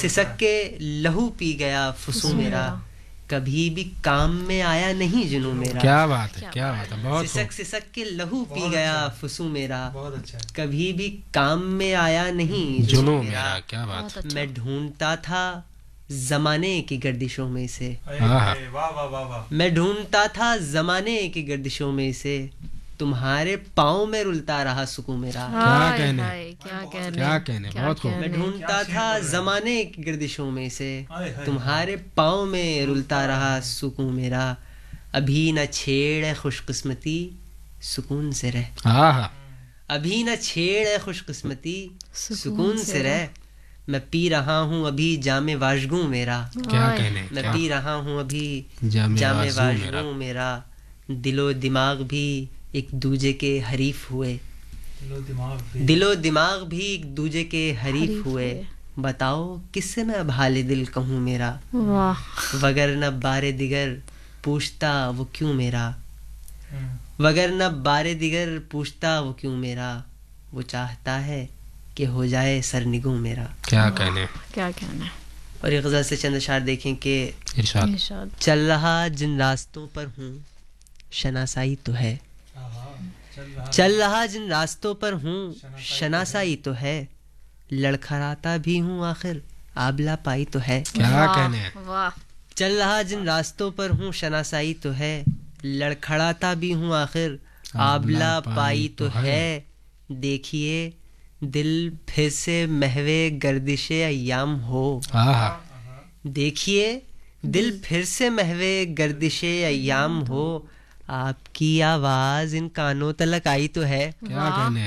سسک کے لہو پی گیا فسوں میرا کبھی بھی کام میں آیا نہیں جنوں میرا. کیا بات ہے کیا بات ہے بہت سسک کے لہو پی گیا فسوں میرا کبھی بھی کام میں آیا نہیں جنوں میرا. کیا بات ہے. میں ڈھونڈتا تھا زمانے کی گردشوں میں سے میں ڈھونڈتا تھا زمانے کی گردشوں میں سے تمہارے پاؤں میں رلتا رہا سکون میرا. کیا کہنے بہت خوب. میں ڈھونڈتا تھا زمانے کی گردشوں میں سے تمہارے پاؤں میں رلتا رہا سکون میرا. ابھی نہ چھیڑ خوش قسمتی سکون سے رہ. ابھی نہ چھیڑ خوش قسمتی سکون سے رہ. میں پی رہا ہوں ابھی جام واژگوں میرا. کیا کہنے. میں پی رہا ہوں ابھی جام واژگوں میرا. دل و دماغ بھی ایک دوجے کے حریف ہوئے. دل و دماغ بھی ایک دوجے کے حریف ہوئے. بتاؤ کس سے میں اب حال دل کہوں میرا. وگرنہ بارے دیگر پوچھتا وہ کیوں میرا. وگرنہ بارے دیگر پوچھتا وہ کیوں میرا. وہ چاہتا ہے کہ ہو جائے سرنگوں میرا. کیا کہنے. اور یہ غزل سے چند اشعار دیکھیں کہ چل رہا جن راستوں پر ہوں شناسائی تو ہے. چل رہا جن راستوں پر ہوں شناسائی تو ہے. لڑکھڑاتا بھی ہوں آخر آبلا پائی تو ہے. کیا کہنے. چل رہا جن راستوں پر ہوں شناسائی تو ہے. لڑکھڑاتا بھی ہوں آخر آبلا پائی تو ہے. دیکھیے دل پھر سے محوے گردش ایام ہو. دیکھیے دل پھر سے محوے گردش ایام ہو. آپ کی آواز ان کانوں تلک آئی تو ہے. کیا کہنے.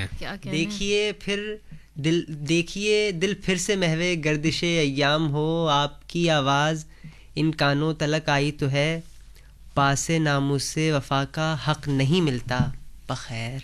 دیکھیے دل پھر سے محوے گردش ایام ہو. آپ کی آواز ان کانوں تلک آئی تو ہے. پاس ناموس سے وفا کا حق نہیں ملتا بخیر.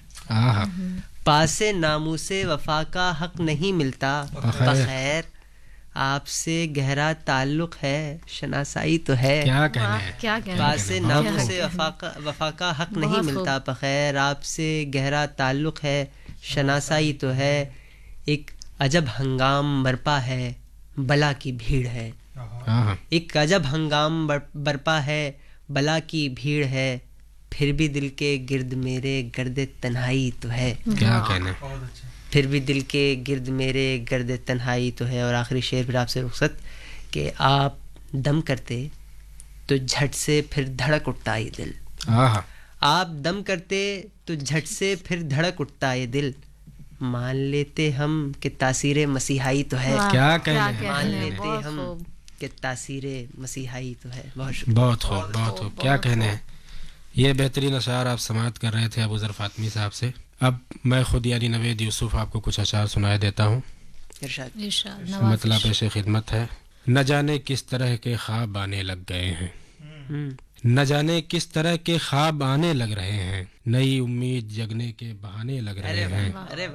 پاس ناموس سے وفا کا حق نہیں ملتا بخیر. آپ سے گہرا تعلق ہے شناسائی تو ہے. کیا کہنے. پاس ناموس سے وفا کا حق نہیں ملتا بخیر. آپ سے گہرا تعلق ہے شناسائی تو ہے. ایک عجب ہنگام برپا ہے بلا کی بھیڑ ہے. ایک عجب ہنگام برپا ہے بلا کی بھیڑ ہے. پھر بھی دل کے گرد میرے گرد تنہائی تو ہے. کیا کہنے. پھر بھی دل کے گرد میرے گرد تنہائی تو ہے. اور آخری شعر پھر آپ سے رخصت کہ آپ دم کرتے تو جھٹ سے پھر دھڑک اٹھتا یہ دل. آپ دم کرتے تو جھٹ سے پھر دھڑک اٹھتا یہ دل. مان لیتے ہم کہ تاثیر مسیحائی تو ہے. کیا کہنے. مان لیتے ہم کہ تاثیر مسیحائی تو ہے. بہت شکریہ. بہت خوب بہت خوب. کیا کہنے ہیں. یہ بہترین اشعار آپ سماعت کر رہے تھے ابوذر فاطمی صاحب سے. اب میں خود یعنی نوید یوسف آپ کو کچھ اشعار سنائے دیتا ہوں. مطلب پیش خدمت ہے. نہ جانے کس طرح کے خواب آنے لگ گئے ہیں. نہ جانے کس طرح کے خواب آنے لگ رہے ہیں. نئی امید جگنے کے بہانے لگ رہے ہیں.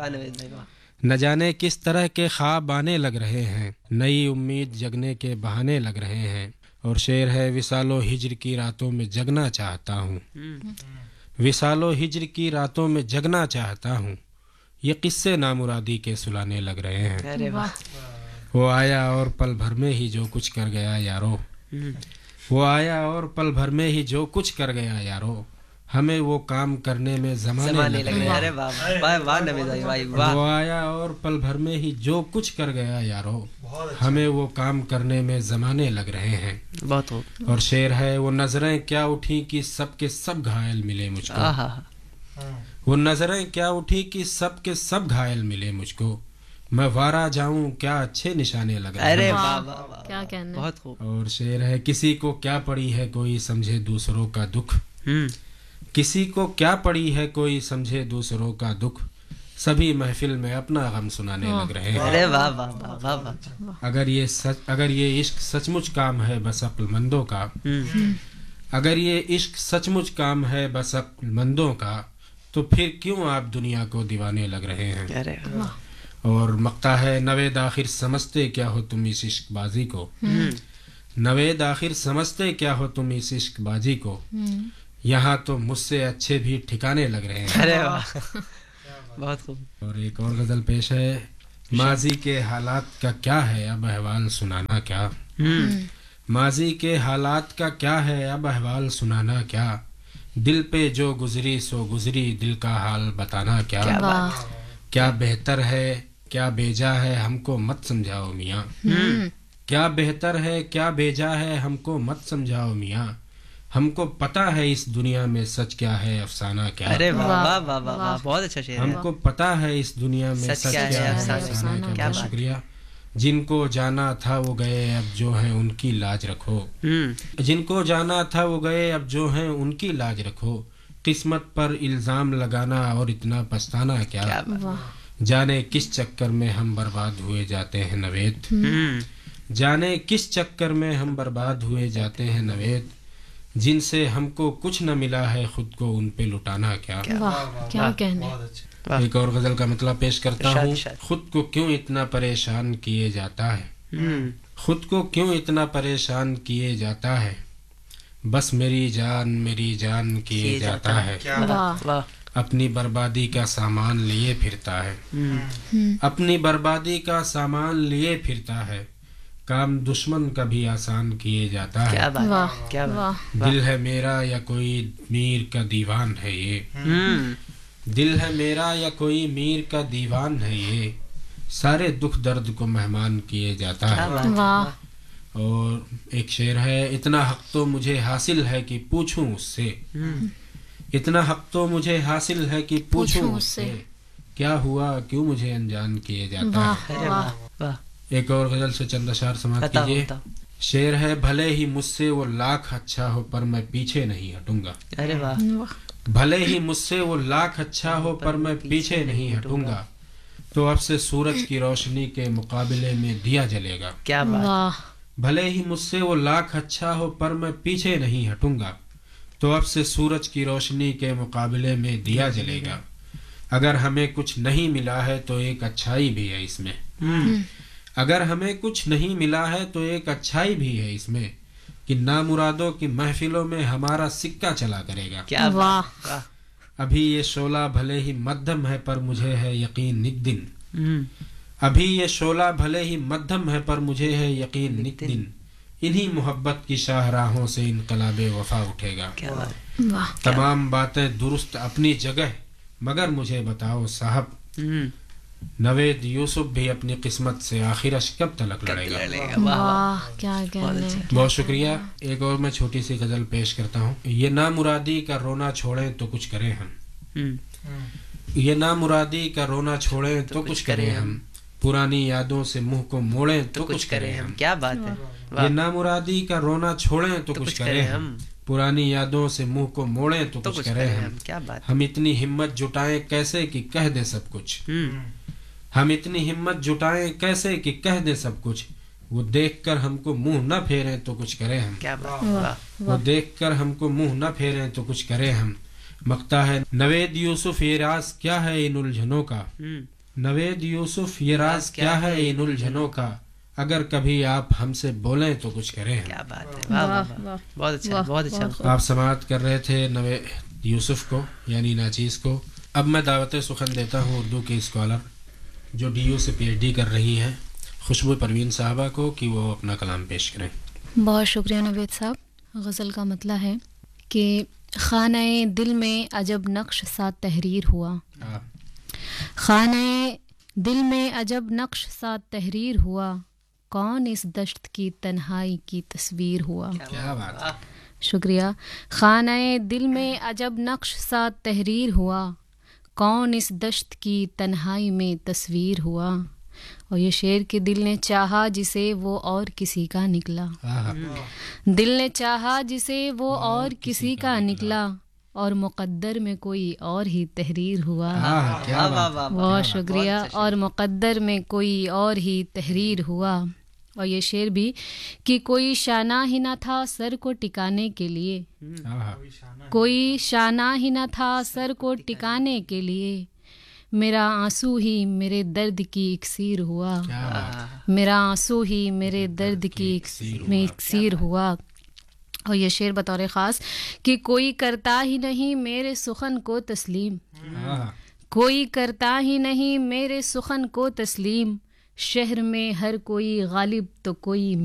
نہ جانے کس طرح کے خواب آنے لگ رہے ہیں. نئی امید جگنے کے بہانے لگ رہے ہیں. اور شعر ہے وصال و ہجر کی راتوں میں جگنا چاہتا ہوں. وصال و ہجر کی راتوں میں جگنا چاہتا ہوں. یہ قصے نامرادی کے سلانے لگ رہے ہیں. وہ آیا اور پل بھر میں ہی جو کچھ کر گیا یارو. وہ آیا اور پل بھر میں ہی جو کچھ کر گیا یارو. ہمیں وہ کام کرنے میں زمانے لگ رہے ہیں. وہ آیا اور پل بھر میں ہی جو کچھ کر گیا یارو. ہمیں وہ کام کرنے میں زمانے لگ رہے ہیں. اور شعر ہے وہ نظریں کیا اٹھی کہ سب کے سب گھائل ملے مجھ کو. وہ نظریں کیا اٹھی کہ سب کے سب گھائل ملے مجھ کو. میں وارا جاؤں کیا اچھے نشانے لگ رہے ہیں. بہت خوب. اور شعر ہے کسی کو کیا پڑی ہے کوئی سمجھے دوسروں کا دکھ. کسی کو کیا پڑی ہے کوئی سمجھے دوسروں کا دکھ. سبھی محفل میں اپنا غم سنانے لگ رہے ہیں. اگر یہ عشق سچ مچ کام ہے بس عقل مندوں کا. اگر یہ عشق سچ مچ کام ہے بس عقل مندوں کا تو پھر کیوں آپ دنیا کو دیوانے لگ رہے ہیں. اور مقطع ہے نوید آخر سمجھتے کیا ہو تم اس عشق بازی کو. نوید آخر سمجھتے کیا ہو تم اس عشق بازی کو. یہاں تو مجھ سے اچھے بھی ٹھکانے لگ رہے ہیں. بہت خوب. اور ایک اور غزل پیش ہے ماضی کے حالات کا کیا ہے اب احوال سنانا کیا، ماضی کے حالات کا کیا ہے اب احوال سنانا کیا، دل پہ جو گزری سو گزری دل کا حال بتانا کیا، کیا بہتر ہے کیا بھیجا ہے ہم کو مت سمجھاؤ میاں، کیا بہتر ہے کیا بھیجا ہے ہم کو مت سمجھاؤ میاں، ہم کو پتہ ہے اس دنیا میں سچ کیا ہے افسانہ کیا، ارے واہ واہ واہ واہ واہ، بہت اچھا شعر ہے، ہم کو پتہ ہے اس دنیا میں سچ کیا ہے افسانہ کیا۔ بہت شکریہ۔ جن کو جانا تھا وہ گئے اب جو ہیں ان کی لاج رکھو، جن کو جانا تھا وہ گئے اب جو ہیں ان کی لاج رکھو، قسمت پر الزام لگانا اور اتنا پچھتانا کیا، جانے کس چکر میں ہم برباد ہوئے جاتے ہیں نوید، جانے کس چکر میں ہم برباد ہوئے جاتے ہیں نوید، جن سے ہم کو کچھ نہ ملا ہے خود کو ان پہ لٹانا کیا۔ کیا کہنے۔ ایک اور غزل کا مطلب پیش کرتا ہوں۔ خود کو کیوں اتنا پریشان کیے جاتا ہے، خود کو کیوں اتنا پریشان کیے جاتا ہے، بس میری جان کیے جاتا ہے، اپنی بربادی کا سامان لیے پھرتا ہے، اپنی بربادی کا سامان لیے پھرتا ہے، کام دشمن کا بھی آسان کیے جاتا ہے، دل ہے میرا یا کوئی میر کا دیوان ہے یہ، دل ہے میرا یا کوئی میر کا دیوان ہے یہ، سارے دکھ درد کو مہمان کیے جاتا ہے۔ اور ایک شعر ہے، اتنا حق تو مجھے حاصل ہے کہ پوچھوں اس سے، اتنا حق تو مجھے حاصل ہے کہ پوچھوں اس سے، کیا ہوا کیوں مجھے انجان کیے جاتا ہے۔ ایک اور غزل سے چند اشعار سماعت کیجیے۔ شعر ہے، بھلے ہی مجھ سے وہ لاکھ اچھا ہو پر میں پیچھے نہیں ہٹوں گا، بھلے ہی مجھ سے وہ لاکھ اچھا ہو پر میں پیچھے نہیں ہٹوں گا، تو اب سے سورج کی روشنی کے مقابلے میں دیا جلے گا، بھلے ہی مجھ سے وہ لاکھ اچھا ہو پر میں پیچھے نہیں ہٹوں گا، تو اب سے سورج کی روشنی کے مقابلے میں دیا جلے گا، اگر ہمیں کچھ نہیں ملا ہے تو ایک اچھائی بھی ہے اس میں، اگر ہمیں کچھ نہیں ملا ہے تو ایک اچھائی بھی ہے اس میں، کہ نامرادوں کی محفلوں میں ہمارا سکہ چلا کرے گا، ابھی یہ شعلہ بھلے ہی مدھم ہے پر مجھے ہے یقین نک دن، ابھی یہ شعلہ بھلے ہی مدھم ہے پر مجھے ہے یقین نک دن، انہی محبت کی شاہراہوں سے انقلاب وفا اٹھے گا، تمام باتیں درست اپنی جگہ، مگر مجھے بتاؤ صاحب نوید یوسف بھی اپنی قسمت سے آخرش کب تلک لڑے گا۔ بہت شکریہ۔ ایک اور میں چھوٹی سی غزل پیش کرتا ہوں۔ یہ نامرادی کا رونا چھوڑیں تو کچھ کریں ہم، یہ نامرادی کا رونا چھوڑیں تو کچھ کریں ہم، پرانی یادوں سے منہ کو موڑیں تو کچھ کریں ہم، کیا بات ہے، یہ نامرادی کا رونا چھوڑیں تو کچھ کریں ہم، پرانی یادوں سے منہ کو موڑیں تو کچھ کریں ہم، ہم اتنی ہمت جٹائیں کیسے کہ کہہ دیں سب کچھ، ہم اتنی ہمت جٹائیں کیسے کہ کہہ دیں سب کچھ، وہ دیکھ کر ہم کو منہ نہ پھیریں تو کچھ کریں ہم، وہ دیکھ کر ہم کو منہ نہ پھیریں تو کچھ کریں ہم، مقتا ہے نوید یوسف یہ راز کیا ہے ان الجھنوں کا، نوید یوسف یہ راز کیا ہے ان الجھنوں کا، اگر کبھی آپ ہم سے بولیں تو کچھ کریں ہم۔ کیا بات ہے، بہت اچھا بہت اچھا۔ آپ سماعت کر رہے تھے نوید یوسف کو یعنی ناچیز کو۔ اب میں دعوت سخن دیتا ہوں اردو کے اسکالر جو ڈی یو سے پی ایچ ڈی کر رہی ہیں خوشبو پروین صاحبہ کو کہ وہ اپنا کلام پیش کریں۔ بہت شکریہ نوید صاحب۔ غزل کا مطلب ہے کہ خانہ دل میں عجب نقش سا تحریر ہوا، خانہ دل میں عجب نقش سا تحریر ہوا، کون اس دشت کی تنہائی کی تصویر ہوا۔ کیا بات ہے، شکریہ۔ خانہ دل میں عجب نقش سا تحریر ہوا، کون اس دشت کی تنہائی میں تصویر ہوا، اور یہ شعر کہ دل نے چاہا جسے وہ اور کسی کا نکلا، دل نے چاہا جسے وہ اور کسی کا نکلا، اور مقدر میں کوئی اور ہی تحریر ہوا۔ بہت شکریہ۔ اور مقدر میں کوئی اور ہی تحریر ہوا، اور یہ شعر بھی کہ کوئی شانہ ہی نہ تھا سر کو ٹکانے کے لیے، کوئی شانہ ہی نہ تھا سر کو ٹکانے کے لیے، میرا آنسو ہی میرے درد کی اکسیر ہوا، میرا آنسو ہی میرے درد کی اکسیر ہوا۔ اور یہ شعر بطور خاص کہ کوئی کرتا ہی نہیں میرے سخن کو تسلیم، کوئی کرتا ہی نہیں میرے سخن کو تسلیم، شہر میں ہر کوئی غالب تو کوئی